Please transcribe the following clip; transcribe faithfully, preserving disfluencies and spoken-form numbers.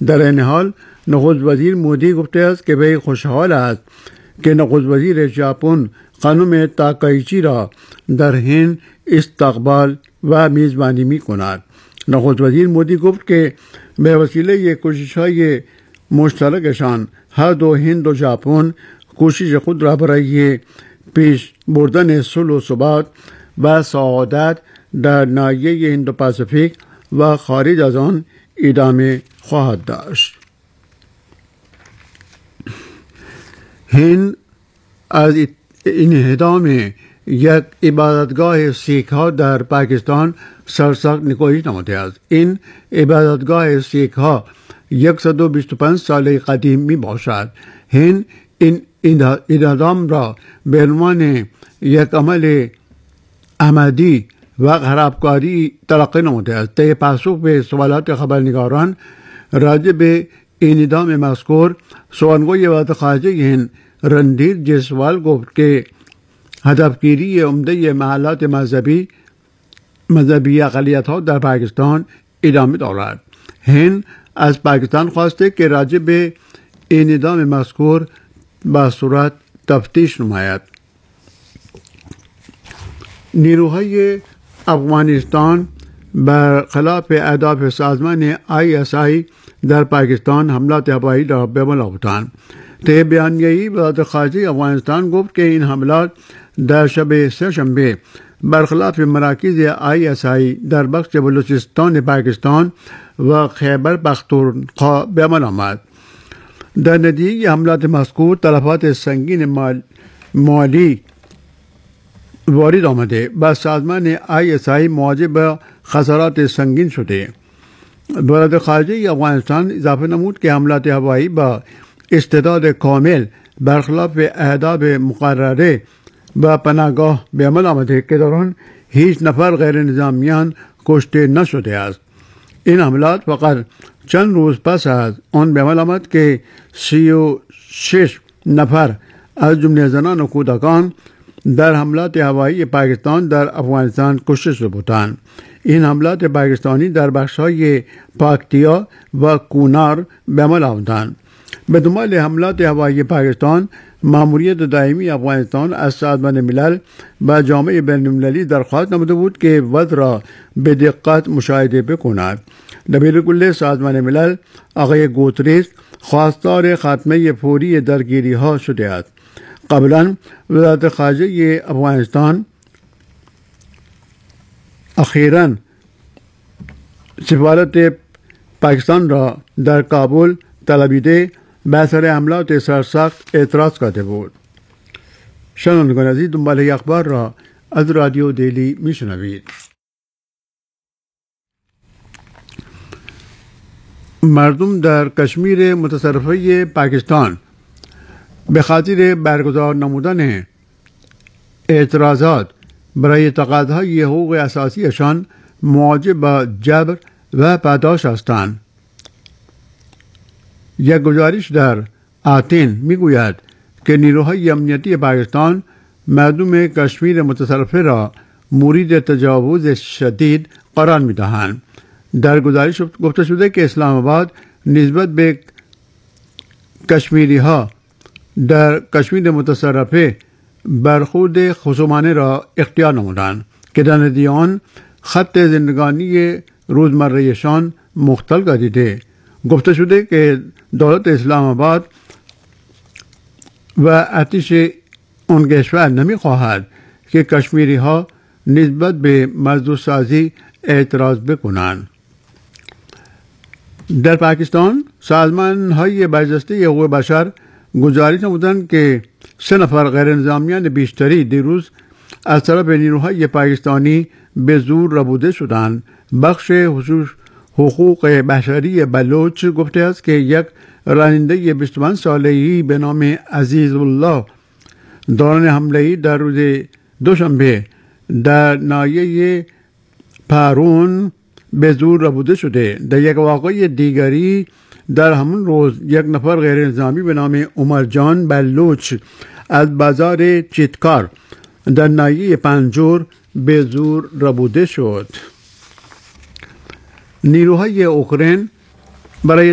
در این حال نخست وزیر مودی گفته است که وی خوشحال است که نخست وزیر ژاپن خانم تاکایچی را در هند استقبال و میزبانی می کند. نخست وزیر مودی گفت که به وسیله کوشش‌های مشترکشان هر دو هند و ژاپن کوشش خود را برای پیش بردن صلح و ثبات و سعادت در ناحیه هند و پاسیفیک و خارج از آن ادامه خواهد داشت. هند از انهدام یک عبادتگاه سیک ها در پاکستان سرسخت نکوهش نموده است. این عبادتگاه سیک ها صد و بیست و پنج سال قدیم می باشد. هند این انهدام را به عنوان یک عمل عمدی و خرابکاری تلقی نموده است. طی پاسخ به سوالات خبرنگاران راجع به انهدام مذکور، سخنگوی وزارت خارجه هند رندیر جیسوال گفت که هدفگیری عمده محلات مذهبی مذهبی اقلیت‌ها در پاکستان ادامه دارد. هند از پاکستان خواسته که راجع به انهدام مذکور با صورت تفتیش نماید. نیروهای افغانستان برخلاف اهداف سازمان آی اس آی در پاکستان حملات هوایی را به عمل آوردند. طی بیانیه‌ای وزارت خارجه افغانستان گفت که این حملات در شب سه‌شنبه برخلاف مراکز آی اس آی در بخش بلوچستان پاکستان و خیبر پختونخوا به عمل آمد. در نتیجه حملات مذکور تلفات سنگین مال مالی وارد آمده و سازمان آی اس آی مواجه با خسارات سنگین شده. وزارت خارجه افغانستان اضافه نمود که حملات هوایی با استعداد کامل برخلاف اهداف مقرره و پناهگاه به عمل آمده که در آن هیچ نفر غیر نظامیان کشته نشده است. این حملات فقط چند روز پس از آن به عمل آمد که سی و شش نفر از جمله زنان و کودکان در حملات هوایی پاکستان در افغانستان کشته شده بودند. این حملات پاکستانی در بخش‌های پاکتیا و کونار به عمل آمدند. به دنبال حملات هوایی پاکستان، ماموریت دائمی افغانستان از سازمان ملل و جامعه بین‌المللی درخواست نموده بود که وضع را به دقت مشاهده بکند. دبیر کل سازمان ملل آقای گوتریس خواستار خاتمه فوری درگیری ها شده است. قبلا وزارت خارجه افغانستان اخیراً سفارت پاکستان را در کابل طلبیده به اثر حملات سرسخت اعتراض کرده بود. شنوندگان عزیز، دنباله اخبار را از رادیو دیلی میشنوید. مردم در کشمیر متصرفه پاکستان به خاطر برگزار نمودن اعتراضات برای تقاضاهای حقوق اساسیشان مواجه با جبر و پاداش هستند. یک گزارش در آتین میگوید که نیروهای امنیتی پاکستان مردم کشمیر متصرفه را مورد تجاوز شدید قرار میدهند. در گزارش گفته شده که اسلام آباد نسبت به کشمیری ها در کشمیر متصرفه برخورد خصومانه را اختیار نمودند که در نتیجه آن خط زندگانی روزمرهشان مختل گردیده. گفته شده که دولت اسلام آباد و ارتش آن کشور نمی خواهد که کشمیری ها نسبت به مزدور سازی اعتراض بکنند. در پاکستان سازمان های برجسته حقوق بشر گزارش نمودند که سه نفر غیر نظامیان بیشتری دیروز از طرف نیروهای پاکستانی به زور ربوده شدند. بخش خصوص حقوق بشری بلوچ گفته است که یک راننده بیست و پنج ساله‌ای به نام عزیز الله دوران حمله‌ای در روز دوشنبه در ناحیه پارون به زور ربوده شده. در یک واقعه دیگری در همون روز یک نفر غیر نظامی به نام عمر جان بلوچ از بازار چیتکار در ناحیه پنجور به زور ربوده شد. نیروهای اوکراین برای